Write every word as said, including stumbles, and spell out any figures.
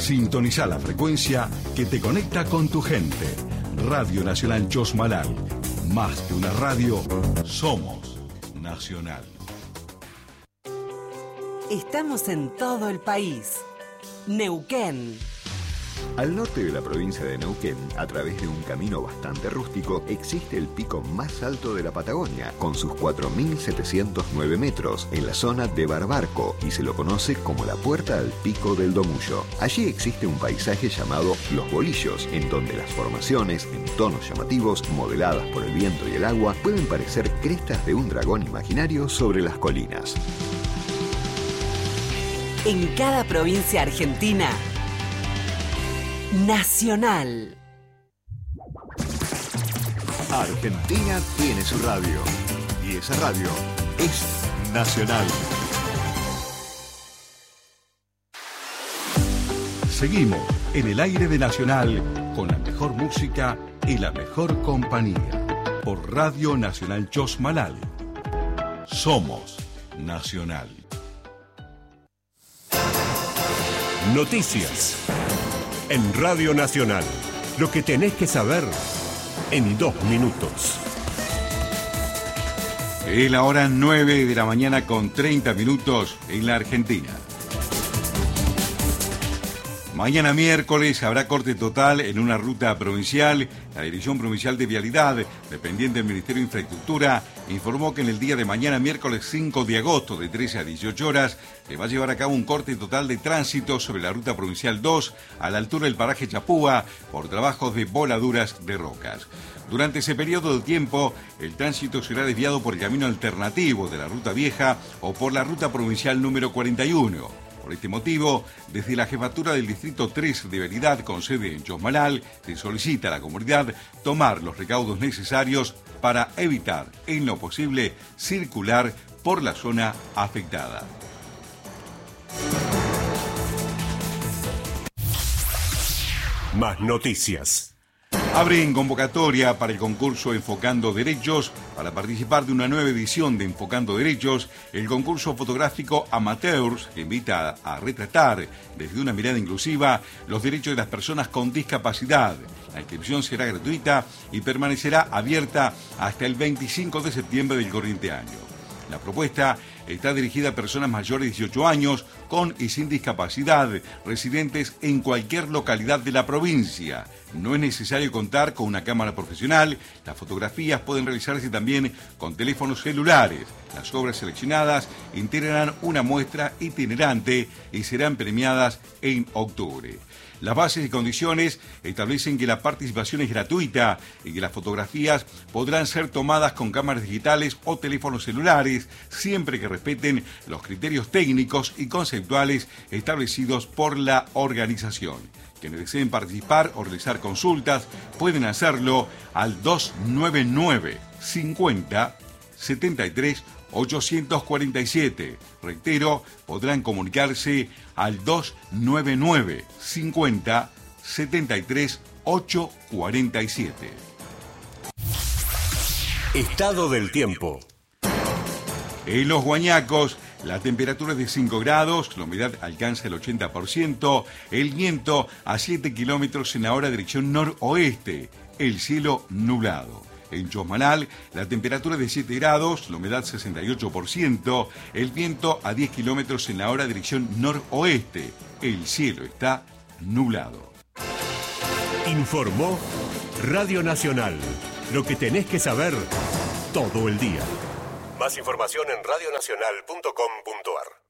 Sintoniza la frecuencia que te conecta con tu gente. Radio Nacional Chosmalal. Más que una radio, somos Nacional. Estamos en todo el país. Neuquén. Al norte de la provincia de Neuquén, a través de un camino bastante rústico, existe el pico más alto de la Patagonia, con sus cuatro mil setecientos nueve metros, en la zona de Barbarco, y se lo conoce como la Puerta al Pico del Domullo. Allí existe un paisaje llamado Los Bolillos, en donde las formaciones, en tonos llamativos, modeladas por el viento y el agua, pueden parecer crestas de un dragón imaginario sobre las colinas. En cada provincia argentina, Nacional. Argentina tiene su radio, y esa radio es Nacional. Seguimos en el aire de Nacional con la mejor música y la mejor compañía. Por Radio Nacional Chosmalal. Somos Nacional. Noticias. En Radio Nacional. Lo que tenés que saber en dos minutos. Es la hora nueve de la mañana con treinta minutos en la Argentina. Mañana miércoles habrá corte total en una ruta provincial. La Dirección Provincial de Vialidad, dependiente del Ministerio de Infraestructura, informó que en el día de mañana miércoles cinco de agosto de trece a dieciocho horas se va a llevar a cabo un corte total de tránsito sobre la ruta provincial dos a la altura del paraje Chapúa por trabajos de voladuras de rocas. Durante ese periodo de tiempo, el tránsito será desviado por el camino alternativo de la ruta vieja o por la ruta provincial número cuarenta y uno. Por este motivo, desde la Jefatura del Distrito tres de Vialidad, con sede en Chosmalal, se solicita a la comunidad tomar los recaudos necesarios para evitar, en lo posible, circular por la zona afectada. Más noticias. Abren convocatoria para el concurso Enfocando Derechos. Para participar de una nueva edición de Enfocando Derechos, el concurso fotográfico Amateurs, que invita a retratar desde una mirada inclusiva los derechos de las personas con discapacidad. La inscripción será gratuita y permanecerá abierta hasta el veinticinco de septiembre del corriente año. La propuesta está dirigida a personas mayores de dieciocho años, con y sin discapacidad, residentes en cualquier localidad de la provincia. No es necesario contar con una cámara profesional. Las fotografías pueden realizarse también con teléfonos celulares. Las obras seleccionadas integrarán una muestra itinerante y serán premiadas en octubre. Las bases y condiciones establecen que la participación es gratuita y que las fotografías podrán ser tomadas con cámaras digitales o teléfonos celulares, siempre que respeten los criterios técnicos y conceptuales establecidos por la organización. Quienes deseen participar o realizar consultas pueden hacerlo al dos nueve nueve, cincuenta, setenta y tres, ochocientos cuarenta y siete. Reitero, podrán comunicarse al dos nueve nueve, cincuenta, setenta y tres, ochocientos cuarenta y siete. Estado del tiempo. En Los Guañacos, la temperatura es de cinco grados, la humedad alcanza el ochenta por ciento, el viento a siete kilómetros en la hora dirección noroeste, el cielo nublado. En Chosmalal, la temperatura es de siete grados, la humedad sesenta y ocho por ciento, el viento a diez kilómetros en la hora dirección noroeste, el cielo está nublado. Informó Radio Nacional. Lo que tenés que saber todo el día. Más información en radio nacional punto com punto a r.